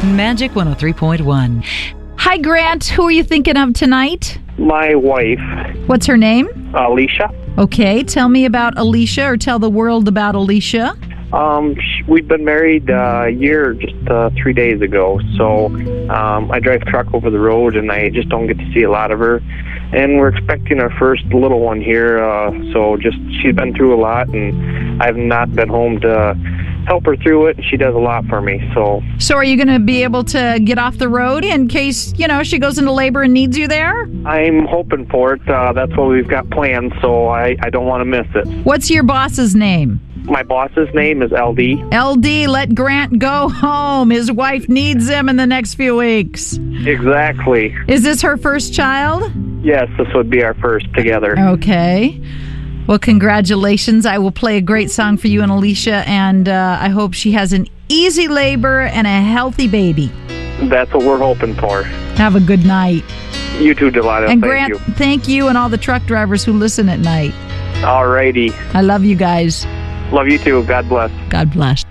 Magic 103.1. Hi, Grant. Who are you thinking of tonight? My wife, What's her name? Alicia. Okay, tell me about Alicia, or tell the world about Alicia. We've been married a year, just 3 days ago. So I drive truck over the road, and I just don't get to see a lot of her. And we're expecting our first little one here. So she's been through a lot, and I've not been home to help her through it. And she does a lot for me. So are you going to be able to get off the road in case, she goes into labor and needs you there? I'm hoping for it. That's what we've got planned. So I don't want to miss it. What's your boss's name? My boss's name is LD. LD, let Grant go home. His wife needs him in the next few weeks. Exactly. Is this her first child? Yes, this would be our first together. Okay. Well, congratulations. I will play a great song for you and Alicia, and I hope she has an easy labor and a healthy baby. That's what we're hoping for. Have a good night. You too, Delilah. And Thank Grant, you. thank you and all the truck drivers who listen at night. All righty. I love you guys. Love you too. God bless. God bless.